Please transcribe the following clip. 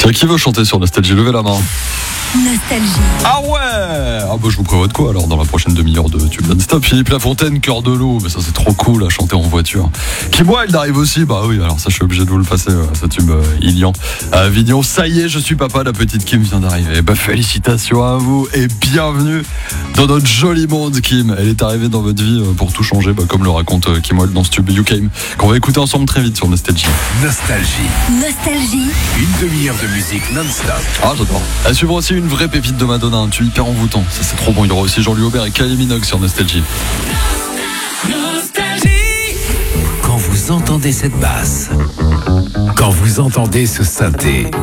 Tiens, qui veut chanter sur Nostalgie? Levez la main. Nostalgie. Ah ouais. Ah bah je vous prévois de quoi alors dans la prochaine demi-heure de Tube Non-Stop. Philippe Lafontaine, Cœur de loup. Mais ça c'est trop cool à chanter en voiture. Kim Wilde arrive aussi. Bah oui, alors ça je suis obligé de vous le passer, ce tube Ilian. À Avignon, ça y est, je suis papa, la petite Kim vient d'arriver. Bah félicitations à vous et bienvenue dans notre joli monde, Kim. Elle est arrivée dans votre vie pour tout changer, comme le raconte Kim Wilde dans ce tube You Came, qu'on va écouter ensemble très vite sur Nostalgie. Nostalgie. Une demi-heure de musique non-stop. Ah, j'adore. À suivre aussi une vraie pépite de Madonna, un tube hyper envoûtant. Ça, c'est trop bon. Il y aura aussi Jean-Louis Aubert et Kylie Minogue sur Nostalgie. Quand vous entendez cette basse, quand vous entendez ce synthé,